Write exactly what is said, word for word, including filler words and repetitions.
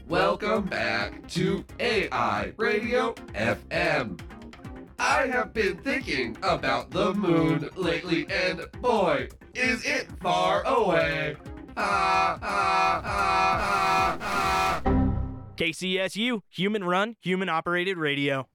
Welcome back to A I Radio F M. I have been thinking about the moon lately, and boy, is it far away. Ah, ah, ah, ah, ah. K C S U, human run, human operated radio.